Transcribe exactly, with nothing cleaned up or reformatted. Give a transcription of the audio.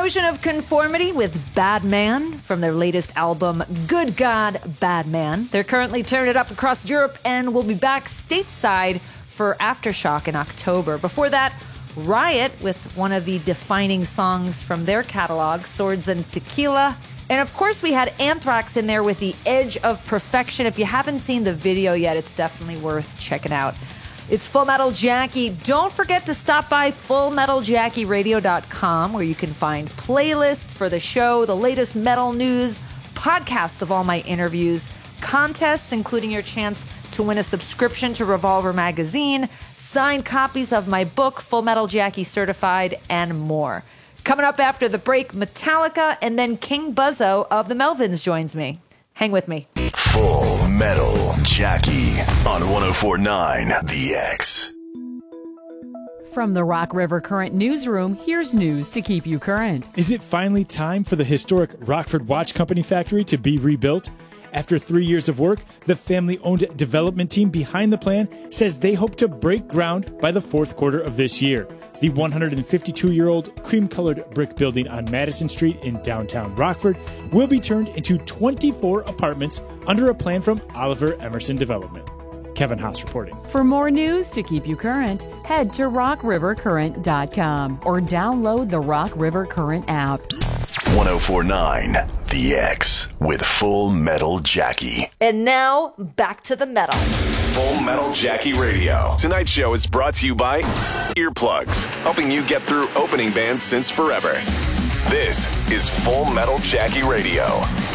Explosion of Conformity with Bad Man from their latest album, Good God, Bad Man. They're currently tearing it up across Europe and will be back stateside for Aftershock in October. Before that, Riot with one of the defining songs from their catalog, Swords and Tequila. And of course, we had Anthrax in there with The Edge of Perfection. If you haven't seen the video yet, it's definitely worth checking out. It's Full Metal Jackie. Don't forget to stop by full metal jackie radio dot com, where you can find playlists for the show, the latest metal news, podcasts of all my interviews, contests, including your chance to win a subscription to Revolver Magazine, signed copies of my book, Full Metal Jackie Certified, and more. Coming up after the break, Metallica, and then King Buzzo of the Melvins joins me. Hang with me. Full Metal Jackie on one oh four point nine The X. From the Rock River Current newsroom, here's news to keep you current. Is it finally time for the historic Rockford Watch Company factory to be rebuilt? After three years of work, the family-owned development team behind the plan says they hope to break ground by the fourth quarter of this year. The one hundred fifty-two-year-old cream-colored brick building on Madison Street in downtown Rockford will be turned into twenty-four apartments under a plan from Oliver Emerson Development. Kevin Haas reporting. For more news to keep you current, head to rock river current dot com or download the Rock River Current app. one oh four point nine The X with Full Metal Jackie. And now, back to the metal. Full Metal Jackie Radio. Tonight's show is brought to you by Earplugs, helping you get through opening bands since forever. This is Full Metal Jackie Radio.